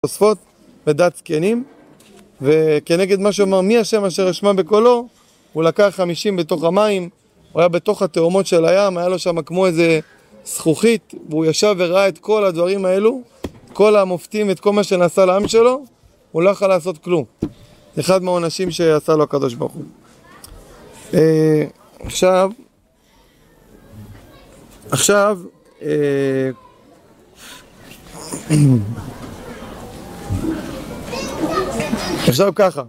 תוספות ודת זקנים, וכנגד מה שאומר מי השם אשר אשמע בקולו, הוא לקח 50 בתוך המים, הוא היה בתוך התאומות של הים, היה לו שם כמו איזה זכוכית, והוא ישב וראה את כל הדברים האלו, כל המופתים, את כל מה שנעשה לעם שלו, הוא לא יכול לעשות כלום. אחד מהעונשים שעשה לו הקדוש ברוך הוא. עכשיו ככה,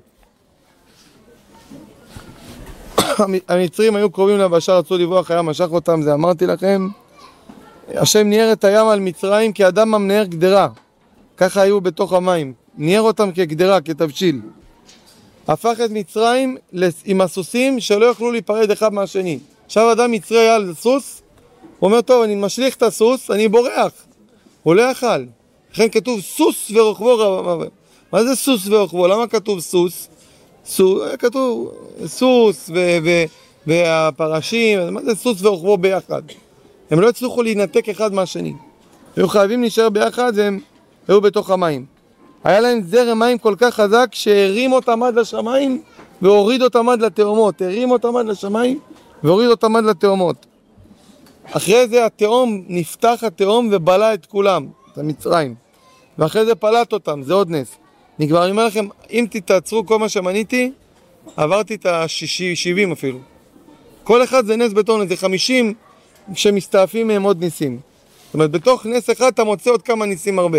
המצרים היו קרובים ליבשה, רצו לברוח, היה משך אותם, זה אמרתי לכם. השם ניער את הים על מצרים כאדם ממנער גדרה, ככה היו בתוך המים, ניער אותם כגדרה, כתבשיל. הפך את מצרים עם הסוסים שלא יוכלו להיפרד אחד מהשני. עכשיו אדם מצרי היה על סוס, הוא אומר טוב, אני משליך את הסוס, אני בורח, הוא לא יכל. לכן כתוב סוס ורוכבו. מה זה סוס ורוכבו? למה כתוב סוס? כתוב סוס והפרשים, מה זה סוס ורוכבו ביחד? הם לא הצליחו להינתק אחד מהשני, היו חייבים להישאר ביחד, והם היו בתוך המים. היה להם זרם מים כל כך חזק שהרים אותם עד לשמיים והוריד אותם עד לתאומות. הרים אותם עד לשמיים והוריד אותם עד לתאומות. אחרי זה התאום, נפתח התאום ובלע את כולם, את המצרים, ואחרי זה פלט אותם, זה עוד נס. אני כבר אומר לכם, אם תתעצרו כל מה שמניתי, עברתי את ה-70 אפילו. כל אחד זה נס בתור נס, זה 50 שמסתעפים מהם עוד ניסים. זאת אומרת, בתוך נס אחד אתה מוצא עוד כמה ניסים הרבה.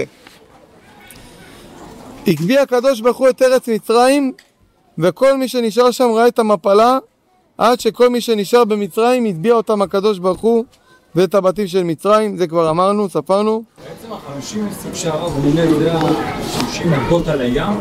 הקביא הקדוש ברוך הוא את ארץ מצרים, וכל מי שנשאר שם ראה את המפלה, עד שכל מי שנשאר במצרים התביע אותם הקדוש ברוך הוא ואת הבתים של מצרים. זה כבר אמרנו, ספרנו. בעצם 50 ניסים שהרב מונה זה 50 מלכות על הים?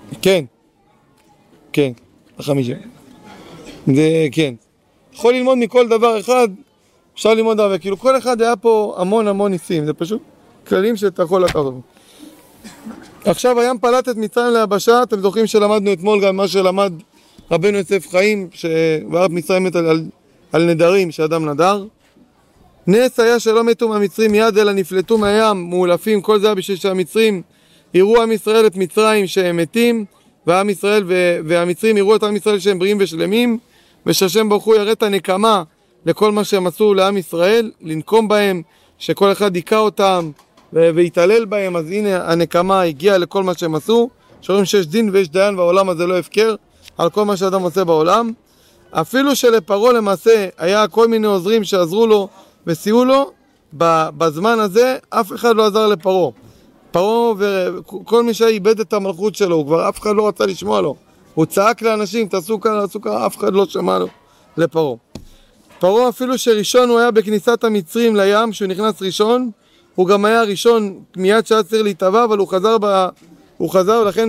כן, 50. זה כן. יכול ללמוד מכל דבר אחד, אפשר ללמוד הרבה, כאילו כל אחד היה פה המון ניסים, זה פשוט כללים שאתה יכול לקחת. עכשיו הים פלט את מצרים ליבשה, אתם זוכרים שלמדנו אתמול גם מה שלמד רבנו יוסף חיים, שבארץ מצרים מת על נדרים, שאדם נדר. נס היה שלא מתו מהמצרים מיד, אלא נפלטו מהים, מאולפים, כל זה היה בשביל שהמצרים יראו עם ישראל את מצרים שהם מתים, ועם ישראל והמצרים יראו את עם ישראל שהם בריאים ושלמים, ושהשם ברוך הוא יראה את הנקמה לכל מה שהם עשו לעם ישראל, לנקום בהם, שכל אחד יקע אותם ויתעלל בהם. אז הנה הנקמה הגיעה לכל מה שהם עשו, שאומרים שיש דין ויש דיין והעולם הזה לא הפקר על כל מה שאדם עושה בעולם. אפילו שלפרעה למעשה היה כל מיני עוזרים שעזרו לו וסייעו לו, בזמן הזה אף אחד לא עזר לפרעה. פרעה וכל מי שאיבד את המלכות שלו, הוא כבר אף אחד לא רצה לשמוע לו, הוא צעק לאנשים תעשו ככה, אף אחד לא שמע לו לפרעה. פרעה אפילו שראשון הוא היה בכניסת המצרים לים, שהוא נכנס ראשון, הוא גם היה ראשון מיד שהיה צריך להתאבע, אבל הוא חזר, ולכן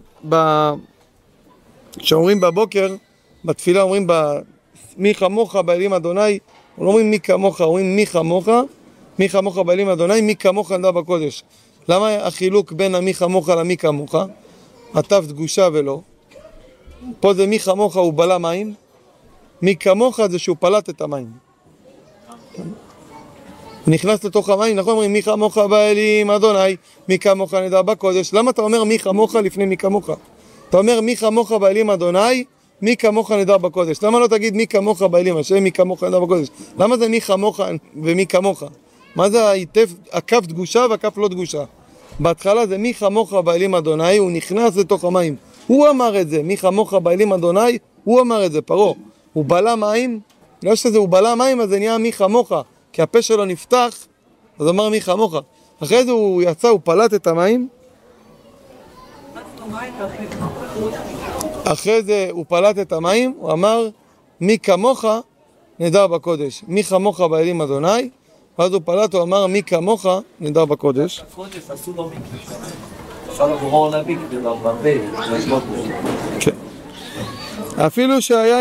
שאומרים בבוקר, בתפילה אומרים מי כמוך באלים אדוני, לא אומרים מי כמוך, אומרים מי כמוך באלים אדוני, מי כמוך נדע בקודש. למה החילוק בין המי כמוך למי כמוך? התף דגושה ולא. פה זה מי כמוך הוא בלע מים, מי כמוך זה שהוא פלט את המים. נכנס לתוך המים, נכון אומרים מי כמוך באלים אדוני, מי כמוך נדע בקודש. למה אתה אומר מי כמוך לפני מי כמוך? אתה אומר מי כמוך באלים אדוני, מי כמוך נדע בקודש. למה לא תגיד מי כמוך באלים השם, מי כמוך נדע בקודש? למה זה מי כמוך ומי כמוך? מה זה הכף דגושה והכף לא דגושה? בהתחלה זה מי כמוך באלים אדוני, הוא נכנס לתוך המים, הוא אמר את זה, מי כמוך באלים אדוני, הוא אמר את זה, פרעה. הוא בלע מים, לא שזה הוא בלע מים, אז זה נהיה מי כמוך, כי הפה שלו נפתח, אז הוא אמר מי כמוך. אחרי זה הוא יצא, הוא פלט את המים, אחרי זה הוא פלט את המים, הוא אמר מי כמוך נדר בקודש, מי כמוך באלים אדוני, ואז הוא פלט, הוא אמר מי כמוך נדר בקודש. עשו לו מקווה, אפשר לבוא להביא כן. אפילו שהיה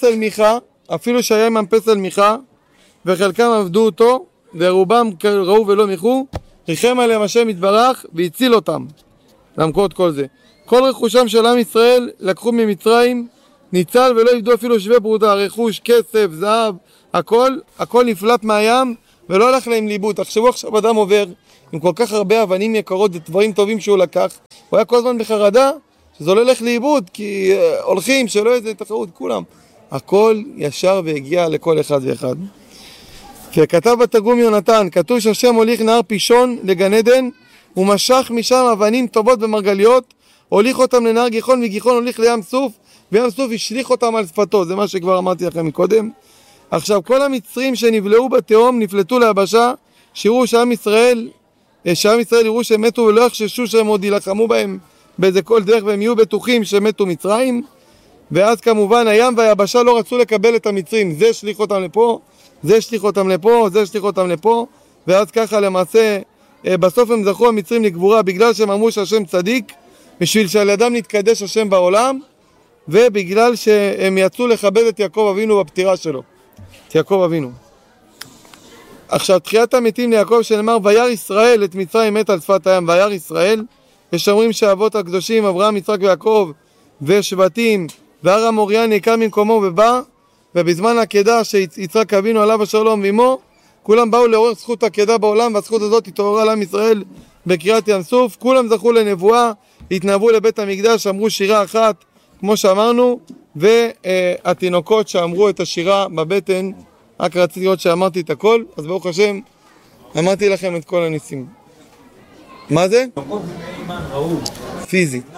עם פסל מיכה, וחלקם עבדו אותו, ורובם ראו ולא מיכו, ריחם עליהם השם יתברך והציל אותם למרות כל זה. כל רכושם של עם ישראל לקחו ממצרים, ניצל ולא יבדו אפילו שווה פרוטה, רכוש, כסף, זהב, הכל נפלט מהים ולא הלך להם לאיבוד. תחשבו עכשיו אדם עובר עם כל כך הרבה אבנים יקרות ודברים טובים שהוא לקח, הוא היה כל הזמן בחרדה שזה לא הולך לאיבוד, כי הולכים, שלא יהיה תחרות, כולם. הכל ישר והגיע לכל אחד ואחד. וכתב בתרגום יונתן, כתוב שהשם הוליך נהר פישון לגן עדן, הוא משך משם אבנים טובות במרגליות, הוליך אותם לנהר גיחון, וגיחון הוליך לים סוף, וים סוף השליך אותם על שפתו, זה מה שכבר אמרתי לכם מקודם. עכשיו, כל המצרים שנבלעו בתהום נפלטו ליבשה, שיראו שעם ישראל יראו שהם מתו ולא יחששו שהם עוד ילחמו בהם באיזה כל דרך, והם יהיו בטוחים שמתו מצרים. ואז כמובן הים והיבשה לא רצו לקבל את המצרים, זה שליך אותם לפה, זה שליך אותם לפה, זה שליך אותם לפה, ואז ככה למעשה בסוף הם זכו המצרים לגבורה, בגלל שהם אמרו שהשם צדיק, בשביל שעל ידם נתקדש השם בעולם, ובגלל שהם יצאו לכבד את יעקב אבינו בפטירה שלו, את יעקב אבינו. עכשיו, תחיית המתים ליעקב שנאמר, וירא ישראל את מצרים מת על שפת הים, וירא ישראל, יש אומרים שהאבות הקדושים, אברהם, יצחק ויעקב, ושבטים, והר המוריה נעקר ממקומו ובא, ובזמן העקדה שיצחק אבינו עליו השלום ועמו, כולם באו לעורר זכות העקדה בעולם, והזכות הזאת התעוררה לעם ישראל בקריאת ים סוף. כולם זכו לנבואה, התנהבו לבית המקדש, אמרו שירה אחת, כמו שאמרנו, והתינוקות שאמרו את השירה בבטן, רק רציתי לראות שאמרתי את הכל, אז ברוך השם, אמרתי לכם את כל הניסים. מה זה? פיזית.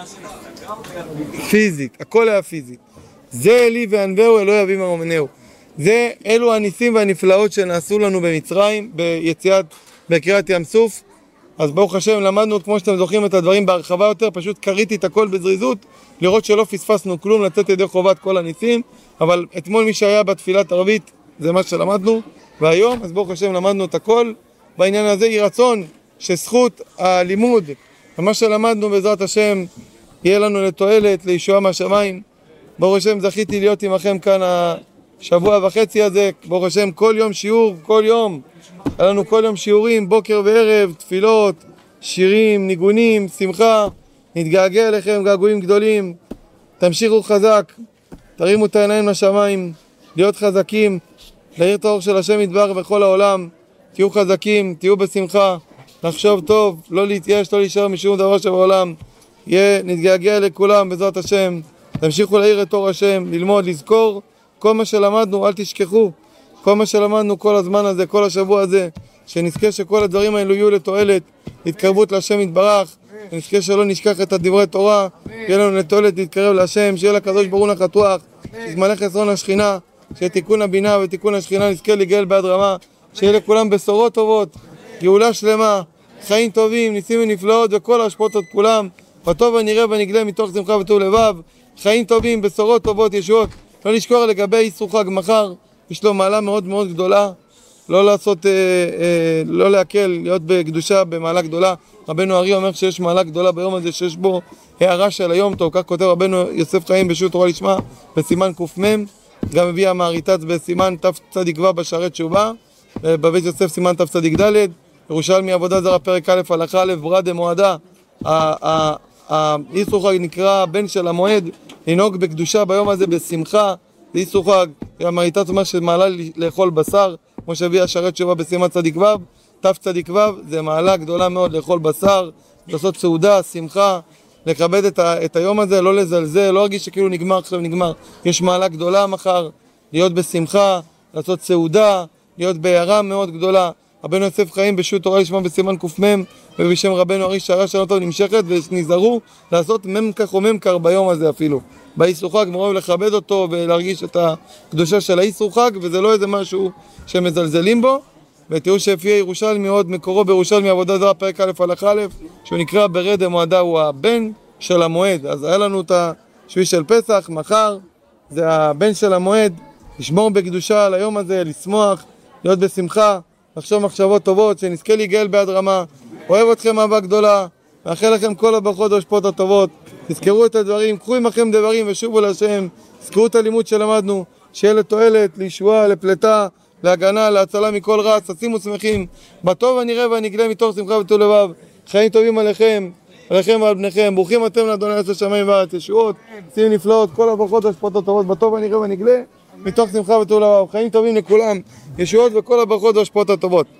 פיזית, הכל היה פיזית. זה אלי וענווהו אלוהי אבי מרומנהו. אלו הניסים והנפלאות שנעשו לנו במצרים, בקריאת ים סוף. אז ברוך השם למדנו, כמו שאתם זוכרים, את הדברים בהרחבה יותר, פשוט קריתי את הכל בזריזות, לראות שלא פספסנו כלום, לצאת ידי חובת כל הניסים. אבל אתמול מי שהיה בתפילת ערבית, זה מה שלמדנו, והיום, אז ברוך השם למדנו את הכל. בעניין הזה יהי רצון שזכות הלימוד, ומה שלמדנו בעזרת השם, יהיה לנו לתועלת, לישועה מהשמיים. ברוך השם זכיתי להיות עמכם כאן השבוע וחצי הזה, ברוך השם כל יום שיעור, כל יום, היה לנו כל יום שיעורים, בוקר וערב, תפילות, שירים, ניגונים, שמחה, נתגעגע אליכם געגועים גדולים, תמשיכו חזק, תרימו את העיניים לשמיים, להיות חזקים, להאיר את האור של השם יתברך בכל העולם, תהיו חזקים, תהיו בשמחה, לחשוב טוב, לא להתייאש, לא להישאר משום דבר שבעולם, נתגעגע לכולם בעזרת השם, תמשיכו להאיר את אור השם, ללמוד, לזכור, כל מה שלמדנו, אל תשכחו, כל מה שלמדנו כל הזמן הזה, כל השבוע הזה, שנזכה שכל הדברים האלו יהיו לתועלת, התקרבות להשם יתברך, שנזכה שלא נשכח את הדברי תורה, יהיה לנו לתועלת להתקרב להשם, שיהיה לקדוש ברוך הוא נחתוח, שיתמלא חסרון השכינה, שיהיה תיקון הבינה ותיקון השכינה, נזכה לגאל ביד רמה, שיהיה לכולם בשורות טובות, גאולה שלמה, חיים טובים, ניסים ונפלאות וכל ההשפעות את כולם, בטוב הנראה ונגלה מתוך שמחה וטוב לבב, חיים טובים, בשורות טובות, ישועות. לא לשכוח לגבי איסור חג מחר, יש לו מעלה מאוד מאוד גדולה, לא לעשות, לא להקל, להיות בקדושה במעלה גדולה. רבנו ארי אומר שיש מעלה גדולה ביום הזה, שיש בו הערה של היום טוב, כך כותב רבנו יוסף חיים בשו"ת תורה לשמה, בסימן ק"מ, גם הביא המעריטץ בסימן תצ"ו בשערי תשובה, בבית יוסף סימן תצ"ד, ירושלמי עבודה זרה פרק א' הלכה א' ברא דמועדה, איסור חג נקרא בן של המועד, לנהוג בקדושה ביום הזה בשמחה, זה איסור חג. המעריטת אומר שמעלה לאכול בשר, כמו שהביא השערי תשובה בסימן צ"ו, תצ"ו, זה מעלה גדולה מאוד לאכול בשר, לעשות סעודה, שמחה, לכבד את היום הזה, לא לזלזל, לא להרגיש שכאילו נגמר, עכשיו נגמר. יש מעלה גדולה מחר, להיות בשמחה, לעשות סעודה, להיות בהערה מאוד גדולה. רבנו יוסף חיים בשו"ת תורה לשמה בסימן ק"מ, ובשם רבנו ארי שהערה שלנו טוב נמשכת, ונזהרו לעשות ממכך או ממכר ביום הזה אפילו. באיסור חג מרוב לכבד אותו ולהרגיש את הקדושה של האיסור חג, וזה לא איזה משהו שמזלזלים בו. ותראו שהפיע ירושלמי עוד מקורו בירושלמי עבודה זרה פרק א' הלכה א', שהוא נקרא ברא דמועדה, הוא הבן של המועד. אז היה לנו את השביעי של פסח, מחר זה הבן של המועד, לשמור בקדושה על היום הזה, לשמוח, להיות בשמחה, לחשוב מחשבות טובות, שנזכה להיגאל ביד רמה. אוהב אתכם אהבה גדולה, מאחל לכם כל הברכות והשפעות הטובות. תזכרו את הדברים, קחו עמכם דברים ושובו להשם, תזכרו את הלימוד שלמדנו, שיהיה לתועלת, לישועה, לפלטה, להגנה, להצלה מכל רע, שימו שמחים, בטוב הנראה והנגלה מתוך שמחה וטוב לבב, חיים טובים עליכם ועל בניכם, ברוכים אתם לאדוני עשה שמיים וארץ, ישועות, ניסים נפלאות, כל הברכות והשפעות הטובות, בטוב הנראה והנגלה מתוך שמחה וטוב לבב, חיים טובים לכולם, ישועות וכל הברכות והשפעות הטובות.